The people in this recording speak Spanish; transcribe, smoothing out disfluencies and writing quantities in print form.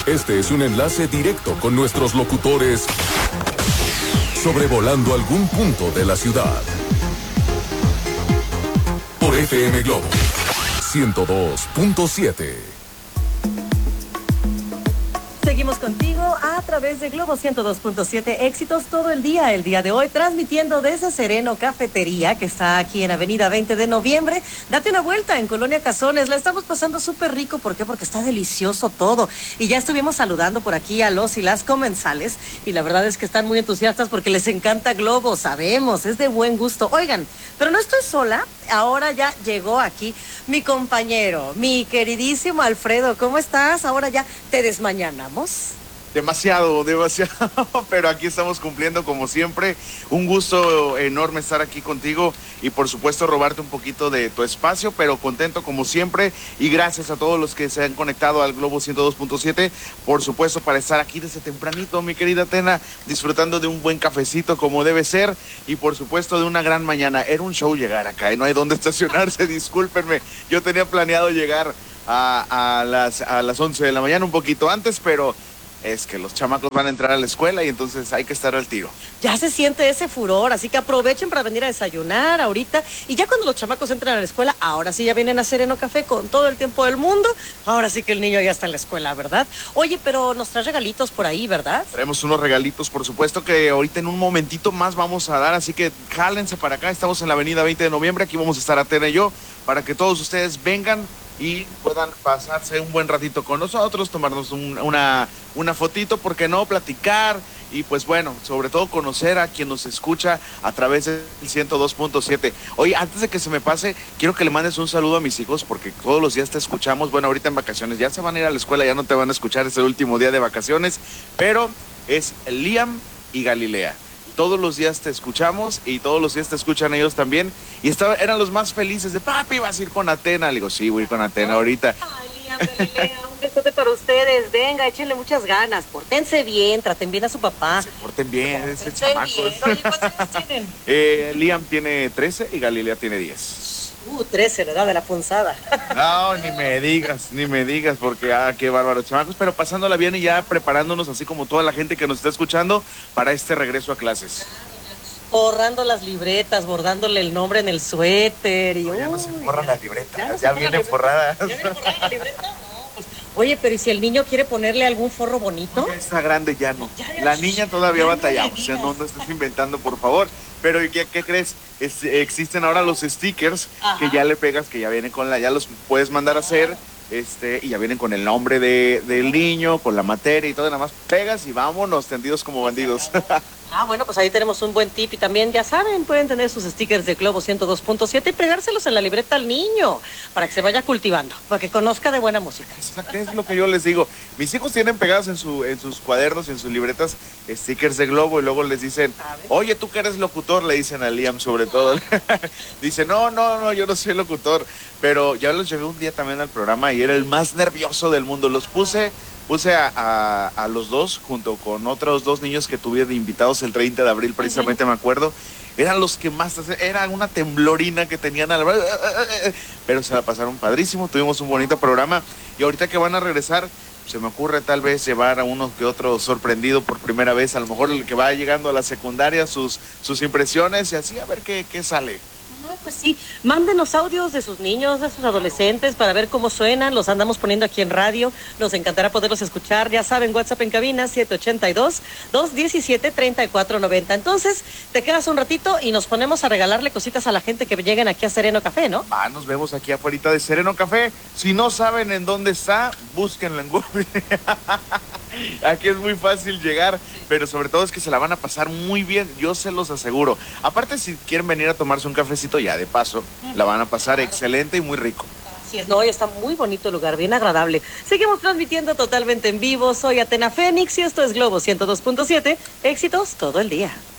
Este es un enlace directo con nuestros locutores sobrevolando algún punto de la ciudad. Por FM Globo 102.7. Seguimos contigo a través de Globo 102.7, éxitos todo el día de hoy, transmitiendo desde Sereno Cafetería, que está aquí en Avenida 20 de Noviembre. Date una vuelta en Colonia Cazones, la estamos pasando súper rico. ¿Por qué? Porque está delicioso todo. Y ya estuvimos saludando por aquí a los y las comensales, y la verdad es que están muy entusiastas porque les encanta Globo, sabemos, es de buen gusto. Oigan, pero no estoy sola, ahora ya llegó aquí mi compañero, mi queridísimo Alfredo. ¿Cómo estás? Ahora ya te desmañanamos. Demasiado, pero aquí estamos cumpliendo como siempre. Un gusto enorme estar aquí contigo y por supuesto robarte un poquito de tu espacio, pero contento como siempre y gracias a todos los que se han conectado al Globo 102.7, por supuesto para estar aquí desde tempranito, mi querida Tena, disfrutando de un buen cafecito como debe ser y por supuesto de una gran mañana. Era un show llegar acá y no hay dónde estacionarse, discúlpenme, yo tenía planeado llegar a las 11 de la mañana, un poquito antes, pero es que los chamacos van a entrar a la escuela y entonces hay que estar al tiro. Ya se siente ese furor, así que aprovechen para venir a desayunar ahorita. Y ya cuando los chamacos entran a la escuela, ahora sí ya vienen a Sereno Café con todo el tiempo del mundo. Ahora sí que el niño ya está en la escuela, ¿verdad? Oye, pero nos traes regalitos por ahí, ¿verdad? Traemos unos regalitos, por supuesto, que ahorita en un momentito más vamos a dar, así que jálense para acá. Estamos en la avenida 20 de noviembre, aquí vamos a estar Atena y yo, para que todos ustedes vengan y puedan pasarse un buen ratito con nosotros, tomarnos una fotito, ¿por qué no? Platicar y pues bueno, sobre todo conocer a quien nos escucha a través del 102.7. Oye, antes de que se me pase, quiero que le mandes un saludo a mis hijos porque todos los días te escuchamos. Bueno, ahorita en vacaciones ya se van a ir a la escuela, ya no te van a escuchar, es el último día de vacaciones, pero es Liam y Galilea. Todos los días te escuchamos y todos los días te escuchan ellos también. Y eran los más felices de, papi, ¿vas a ir con Atena? Le digo, sí, voy a ir con Atena ahorita. Ay, Liam, Galilea, un besote para ustedes. Venga, échenle muchas ganas. Pórtense bien, traten bien a su papá. Se porten bien, ese chamaco. Oye, ¿cuántos años tienen? Liam tiene 13 y Galilea tiene 10. 13, la edad de la punzada. No, ni me digas, porque qué bárbaro, chamacos, pero pasándola bien y ya preparándonos, así como toda la gente que nos está escuchando, para este regreso a clases. Borrando las libretas, bordándole el nombre en el suéter. Y, ya no se borran las libretas, ya vienen forradas. ¿Ya viene forrada la libreta? No, pues, oye, pero ¿y si el niño quiere ponerle algún forro bonito? Ya está grande, ya no. La niña todavía batallamos, o sea, no estés inventando, por favor. Pero ¿qué crees? Existen ahora los stickers. Ajá. Que ya le pegas, que ya vienen ya los puedes mandar a hacer, y ya vienen con el nombre del niño, con la materia y todo, nada más pegas y vámonos, tendidos como bandidos. Bueno, pues ahí tenemos un buen tip y también, ya saben, pueden tener sus stickers de Globo 102.7 y pegárselos en la libreta al niño para que se vaya cultivando, para que conozca de buena música. Exacto, es lo que yo les digo. Mis hijos tienen pegados en sus cuadernos, en sus libretas, stickers de Globo y luego les dicen, oye, tú que eres locutor, le dicen a Liam sobre todo. Dice, no, yo no soy locutor, pero ya los llevé un día también al programa y era el más nervioso del mundo. Los puse a los dos, junto con otros dos niños que tuve de invitados el 30 de abril, precisamente me acuerdo. Eran los que más, era una temblorina que tenían, pero se la pasaron padrísimo, tuvimos un bonito programa. Y ahorita que van a regresar, se me ocurre tal vez llevar a uno que otro sorprendido por primera vez, a lo mejor el que va llegando a la secundaria, sus impresiones y así a ver qué sale. Pues sí, mándenos audios de sus niños, de sus adolescentes para ver cómo suenan, los andamos poniendo aquí en radio, nos encantará poderlos escuchar, ya saben, WhatsApp en cabina 782-217-3490. Entonces, te quedas un ratito y nos ponemos a regalarle cositas a la gente que lleguen aquí a Sereno Café, ¿no? Nos vemos aquí afuera de Sereno Café. Si no saben en dónde está, búsquenlo en Google. Aquí es muy fácil llegar, pero sobre todo es que se la van a pasar muy bien, yo se los aseguro. Aparte, si quieren venir a tomarse un cafecito ya de paso, la van a pasar excelente y muy rico. Así es, no, está muy bonito el lugar, bien agradable. Seguimos transmitiendo totalmente en vivo, soy Atena Fénix y esto es Globo 102.7, éxitos todo el día.